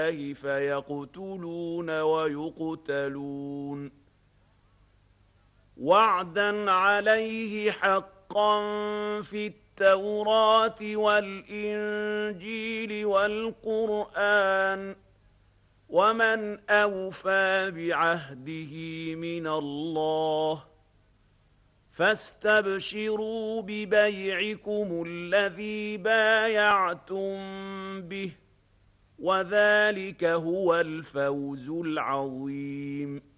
فيقتلون ويقتلون وعدا عليه حقا في التوراة والإنجيل والقرآن ومن أوفى بعهده من الله فاستبشروا ببيعكم الذي بايعتم به وذلك هو الفوز العظيم